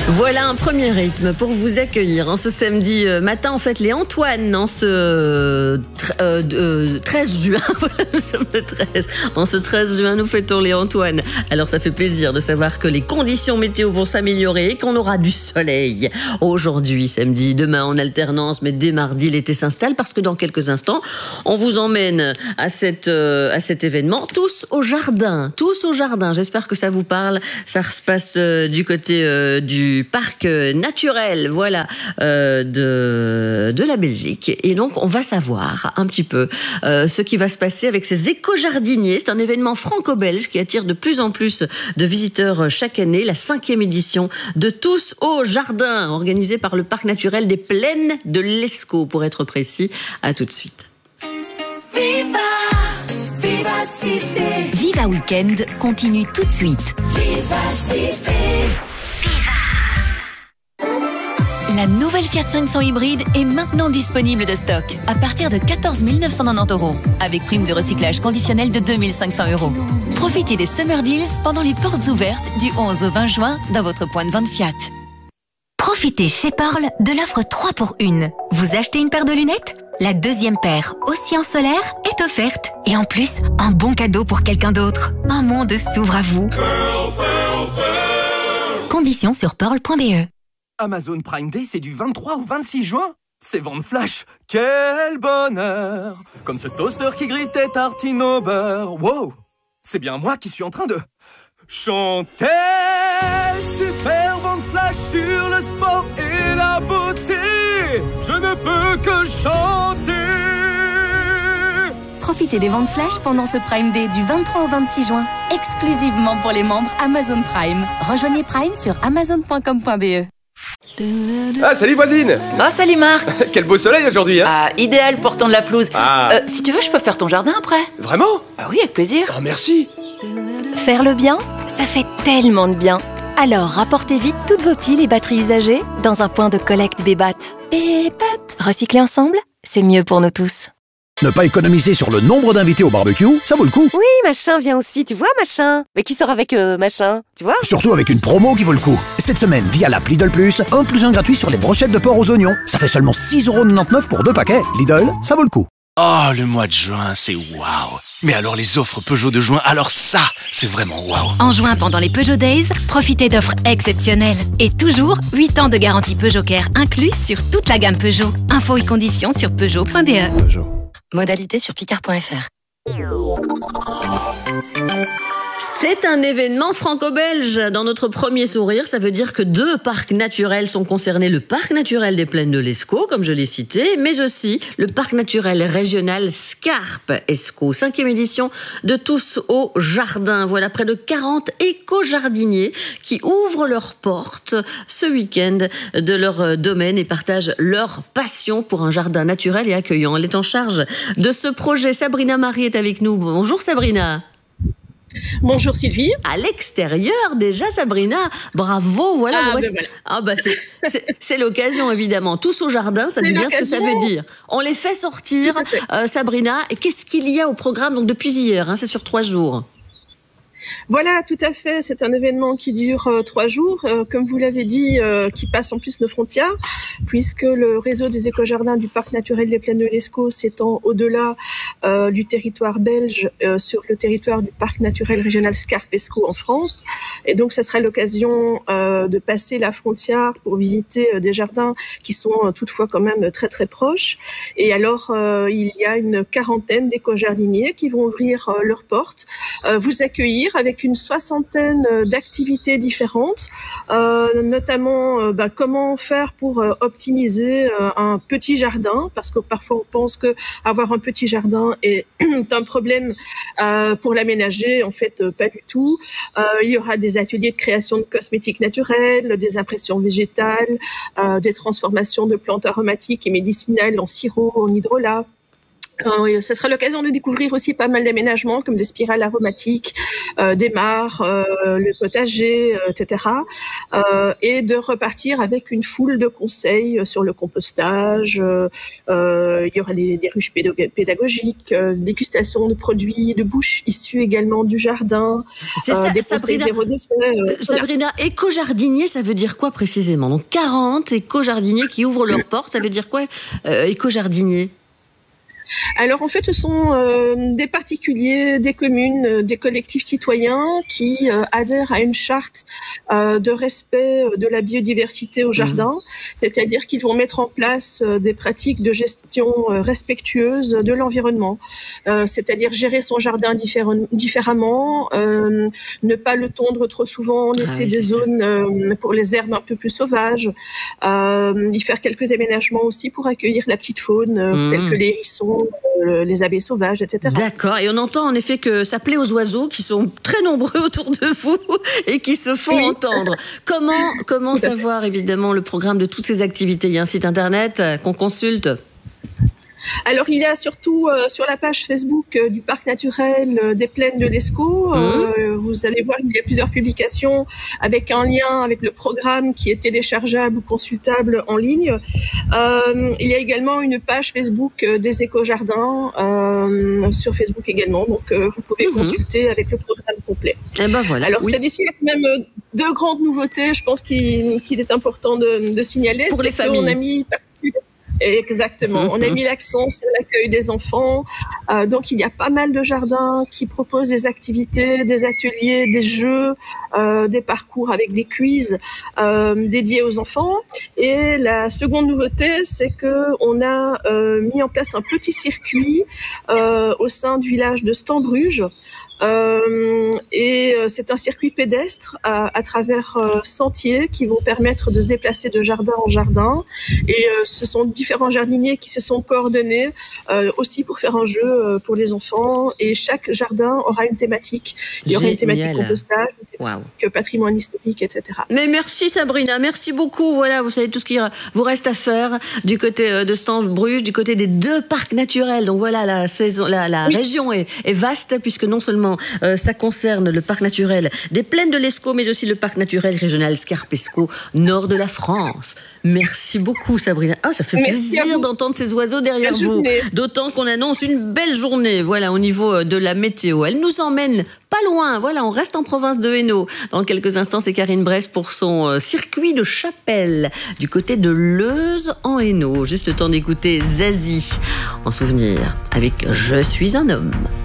Voilà un premier rythme pour vous accueillir en ce samedi matin. En fait, les Antoine, en ce 13 juin, voilà, nous sommes le 13. En ce 13 juin, nous fêtons les Antoine. Alors, ça fait plaisir de savoir que les conditions météo vont s'améliorer et qu'on aura du soleil. Aujourd'hui, samedi, demain en alternance, mais dès mardi, l'été s'installe parce que dans quelques instants, on vous emmène à cet événement. Tous au jardin. J'espère que ça vous parle. Ça se passe du côté du parc naturel, voilà, de la Belgique. Et donc, on va savoir un petit peu ce qui va se passer avec ces éco-jardiniers. C'est un événement franco-belge qui attire de plus en plus de visiteurs chaque année. La 5e édition de Tous au jardin, organisée par le parc naturel des Plaines de l'Escaut, pour être précis. À tout de suite. Viva, Vivacité. Viva Weekend continue tout de suite. Vivacité. La nouvelle Fiat 500 hybride est maintenant disponible de stock à partir de 14 990 €, avec prime de recyclage conditionnelle de 2 500 €. Profitez des Summer Deals pendant les portes ouvertes du 11 au 20 juin dans votre point de vente Fiat. Profitez chez Pearl de l'offre 3 pour 1. Vous achetez une paire de lunettes ? La deuxième paire, aussi en solaire, est offerte. Et en plus, un bon cadeau pour quelqu'un d'autre. Un monde s'ouvre à vous. Pearl, Pearl, Pearl. Conditions sur pearl.be. Amazon Prime Day, c'est du 23 au 26 juin. C'est vente flash. Quel bonheur. Comme ce toaster qui grille tes tartines au beurre. Wow. C'est bien moi qui suis en train de chanter. Super vente flash sur le sport et la beauté. Je ne peux que chanter. Profitez des ventes flash pendant ce Prime Day du 23 au 26 juin, exclusivement pour les membres Amazon Prime. Rejoignez Prime sur amazon.com.be. Ah, salut voisine. Ah, salut Marc. Quel beau soleil aujourd'hui, hein. Ah, idéal pour tendre la pelouse. Si tu veux, je peux faire ton jardin après. Vraiment? Ah oui, avec plaisir. Oh, merci. Faire le bien, ça fait tellement de bien. Alors, rapportez vite toutes vos piles et batteries usagées dans un point de collecte Bébat. Bébat. Recycler ensemble, c'est mieux pour nous tous. Ne pas économiser sur le nombre d'invités au barbecue, ça vaut le coup. Oui, machin vient aussi, tu vois, machin. Mais qui sort avec machin, tu vois? Surtout avec une promo qui vaut le coup. Cette semaine, via l'app Lidl Plus, 1 + 1 gratuit sur les brochettes de porc aux oignons. Ça fait seulement 6,99 € pour 2 paquets. Lidl, ça vaut le coup. Oh, le mois de juin, c'est waouh. Mais alors les offres Peugeot de juin, alors ça, c'est vraiment waouh. En juin, pendant les Peugeot Days, profitez d'offres exceptionnelles. Et toujours, 8 ans de garantie Peugeot Care inclus sur toute la gamme Peugeot. Infos et conditions sur peugeot.be. Peugeot. Modalité sur picard.fr. C'est un événement franco-belge. Dans notre premier sourire, ça veut dire que 2 parcs naturels sont concernés. Le parc naturel des Plaines de l'Escaut, comme je l'ai cité, mais aussi le parc naturel régional Scarpe-Escaut. 5e édition de Tous au jardin. Voilà près de 40 éco-jardiniers qui ouvrent leurs portes ce week-end de leur domaine et partagent leur passion pour un jardin naturel et accueillant. Elle est en charge de ce projet. Sabrina Marie est avec nous. Bonjour Sabrina. Bonjour Sylvie. À l'extérieur déjà, Sabrina, bravo, voilà. C'est l'occasion évidemment. Tous au jardin, ça dit bien ce que ça veut dire. On les fait sortir, Sabrina. Et qu'est-ce qu'il y a au programme donc depuis hier, hein, c'est sur 3 jours. Voilà, tout à fait. C'est un événement qui dure 3 jours, comme vous l'avez dit, qui passe en plus nos frontières, puisque le réseau des éco-jardins du parc naturel des Plaines de l'Escaut s'étend au-delà du territoire belge sur le territoire du parc naturel régional Scarpe-Escaut en France. Et donc, ça sera l'occasion de passer la frontière pour visiter des jardins qui sont toutefois quand même très très proches. Et alors, il y a une quarantaine d'éco-jardiniers qui vont ouvrir leurs portes, vous accueillir avec une 60aine d'activités différentes, notamment comment faire pour optimiser un petit jardin, parce que parfois on pense que avoir un petit jardin est un problème pour l'aménager, en fait pas du tout. Il y aura des ateliers de création de cosmétiques naturels, des impressions végétales, des transformations de plantes aromatiques et médicinales en sirop, en hydrolat. Ça sera l'occasion de découvrir aussi pas mal d'aménagements comme des spirales aromatiques, des mares, le potager, etc. et de repartir avec une foule de conseils sur le compostage. Il y aura des ruches pédagogiques, dégustation de produits de bouche issus également du jardin. C'est ça, des conseils Sabrina. zéro déchet. Sabrina, éco-jardinier, ça veut dire quoi précisément? Donc 40 éco-jardiniers qui ouvrent leurs portes, ça veut dire quoi, éco-jardinier? Alors en fait, ce sont des particuliers, des communes, des collectifs citoyens qui adhèrent à une charte de respect de la biodiversité au jardin, c'est-à-dire qu'ils vont mettre en place des pratiques de gestion respectueuses de l'environnement, c'est-à-dire gérer son jardin différemment, ne pas le tondre trop souvent, laisser des zones pour les herbes un peu plus sauvages, y faire quelques aménagements aussi pour accueillir la petite faune, tels que les hérissons, les abeilles sauvages, etc. D'accord, et on entend en effet que ça plaît aux oiseaux qui sont très nombreux autour de vous et qui se font entendre. Comment savoir évidemment le programme de toutes ces activités? Il y a un site internet qu'on consulte? Alors, il y a surtout sur la page Facebook du Parc naturel des Plaines de l'Escaut, vous allez voir qu'il y a plusieurs publications avec un lien avec le programme qui est téléchargeable ou consultable en ligne. Il y a également une page Facebook des éco-jardins sur Facebook également, donc vous pouvez consulter avec le programme complet. Et ben voilà. Alors, celle-ci, il y a quand même deux grandes nouveautés, je pense qu'il est important de signaler. Pour les familles. On a mis Exactement. On a mis l'accent sur l'accueil des enfants. Donc, il y a pas mal de jardins qui proposent des activités, des ateliers, des jeux, des parcours avec des quiz dédiés aux enfants. Et la seconde nouveauté, c'est que on a mis en place un petit circuit au sein du village de Stambruge. Et c'est un circuit pédestre à travers sentiers qui vont permettre de se déplacer de jardin en jardin. Et ce sont différents jardiniers qui se sont coordonnés aussi pour faire un jeu pour les enfants. Et chaque jardin aura une thématique. Il y aura une thématique compostage, une thématique patrimoine historique, etc. Mais merci Sabrina, merci beaucoup. Voilà, vous savez tout ce qu'il vous reste à faire du côté de Stambruge, du côté des deux parcs naturels. Donc voilà, la région est vaste puisque non seulement ça concerne le parc naturel des Plaines de l'Escaut, mais aussi le parc naturel régional Scarpe-Escaut, nord de la France. Merci beaucoup Sabrina. Ah, ça fait plaisir d'entendre ces oiseaux derrière vous. D'autant qu'on annonce une belle journée, voilà, au niveau de la météo. Elle nous emmène pas loin, voilà, on reste en province de Hainaut. Dans quelques instants, c'est Karine Bress pour son circuit de Chapelle, du côté de Leuze en Hainaut. Juste le temps d'écouter Zazie en souvenir avec Je suis un homme.